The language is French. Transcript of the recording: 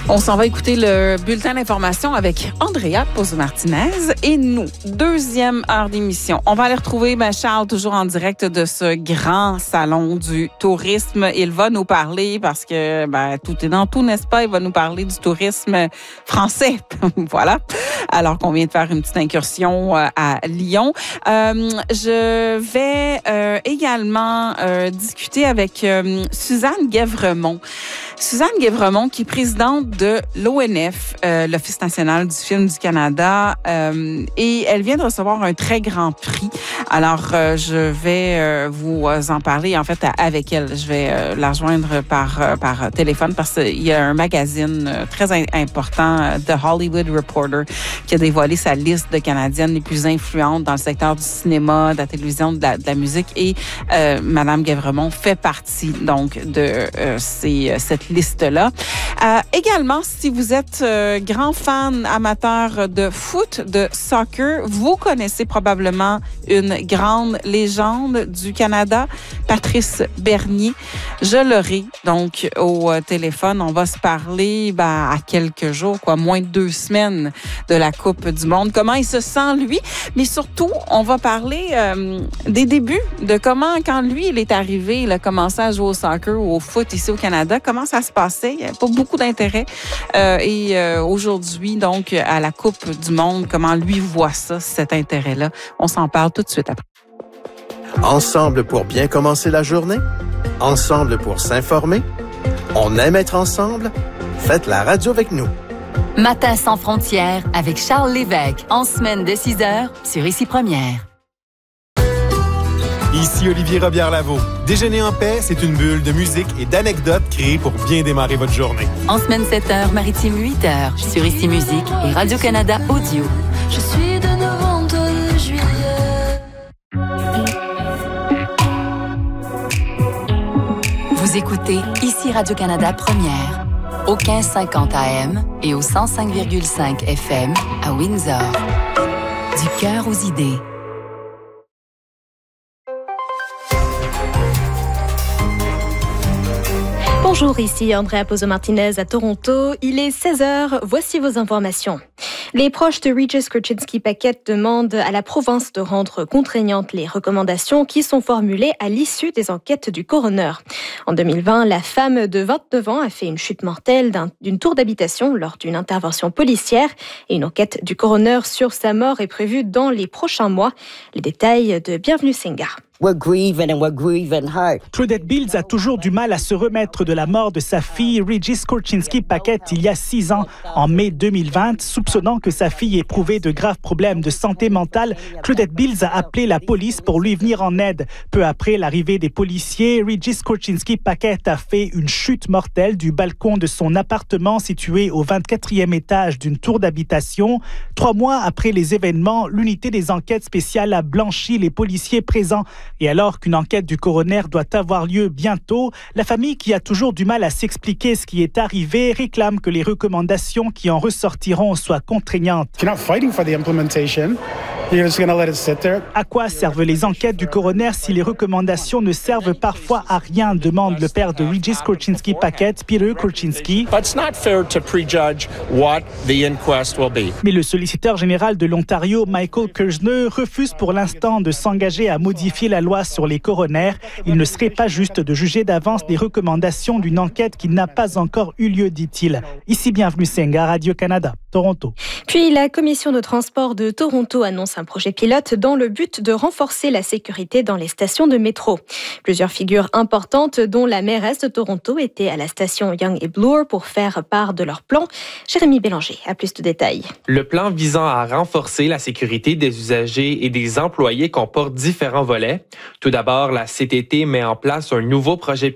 On s'en va écouter le bulletin d'information avec Andrea Pozzo-Martinez et nous, deuxième heure d'émission. On va aller retrouver Charles, toujours en direct de ce grand salon du tourisme. Il va nous parler, parce que tout est dans tout, n'est-ce pas? Il va nous parler du tourisme français. Voilà. Alors qu'on vient de faire une petite incursion à Lyon. Je vais également discuter avec Suzanne Guèvremont. Suzanne Guèvremont, qui est présidente de l'ONF, l'Office national du film du Canada, et elle vient de recevoir un très grand prix. Alors, je vais vous en parler, en fait, avec elle. Je vais la rejoindre par téléphone parce qu'il y a un magazine très important, The Hollywood Reporter, qui a dévoilé sa liste de Canadiennes les plus influentes dans le secteur du cinéma, de la télévision, de la musique. Et Madame Guèvremont fait partie, donc, de cette liste-là. Également, si vous êtes grand fan amateur de foot, de soccer, vous connaissez probablement une grande légende du Canada, Patrice Bernier. Je l'aurai donc au téléphone. On va se parler à quelques jours, moins de 2 semaines de la Coupe du Monde. Comment il se sent, lui? Mais surtout, on va parler des débuts, de comment, quand lui, il est arrivé, il a commencé à jouer au soccer ou au foot ici au Canada, comment ça se passait. Il n'y avait pas beaucoup d'intérêt. Et aujourd'hui, donc, à la Coupe du Monde, comment lui voit ça, cet intérêt-là. On s'en parle tout de suite après. Ensemble pour bien commencer la journée? Ensemble pour s'informer? On aime être ensemble? Faites la radio avec nous. Matin sans frontières avec Charles Lévesque, en semaine de 6h sur Ici Première. Ici Olivier Robillard-Lavaux. Déjeuner en paix, c'est une bulle de musique et d'anecdotes créées pour bien démarrer votre journée. En semaine 7h, Maritime 8h sur Ici Musique et Radio-Canada Audio. Je suis de novembre de juillet. Vous écoutez Ici Radio-Canada Première, au 1550 AM et au 105,5 FM à Windsor. Du cœur aux idées. Bonjour, ici Andrea Pozzo-Martinez à Toronto. Il est 16h, voici vos informations. Les proches de Regis Korchinski-Paquette demandent à la province de rendre contraignantes les recommandations qui sont formulées à l'issue des enquêtes du coroner. En 2020, la femme de 29 ans a fait une chute mortelle d'une tour d'habitation lors d'une intervention policière et une enquête du coroner sur sa mort est prévue dans les prochains mois. Les détails de Bienvenue Senga. Claudette Bills a toujours du mal à se remettre de la mort de sa fille Regis Korchinski-Paquette il y a 6 ans, en mai 2020. Soupçonnant que sa fille éprouvait de graves problèmes de santé mentale, Claudette Bills a appelé la police pour lui venir en aide. Peu après l'arrivée des policiers, Regis Korchinski-Paquette a fait une chute mortelle du balcon de son appartement situé au 24e étage d'une tour d'habitation. 3 mois après les événements, l'unité des enquêtes spéciales a blanchi les policiers présents. Et alors qu'une enquête du coroner doit avoir lieu bientôt, la famille, qui a toujours du mal à s'expliquer ce qui est arrivé, réclame que les recommandations qui en ressortiront soient contraignantes. À quoi servent les enquêtes du coroner si les recommandations ne servent parfois à rien, demande le père de Regis Korchinski-Paquette, Peter Korchinski. Mais le solliciteur général de l'Ontario, Michael Kersner, refuse pour l'instant de s'engager à modifier la loi sur les coroners. Il ne serait pas juste de juger d'avance des recommandations d'une enquête qui n'a pas encore eu lieu, dit-il. Ici Bienvenue Senga, Radio-Canada, Toronto. Puis la commission de transport de Toronto annonce un projet pilote dans le but de renforcer la sécurité dans les stations de métro. Plusieurs figures importantes, dont la mairesse de Toronto, étaient à la station Yonge et Bloor pour faire part de leur plan. Jérémy Bélanger a plus de détails. Le plan visant à renforcer la sécurité des usagers et des employés comporte différents volets. Tout d'abord, la CTT met en place un nouveau projet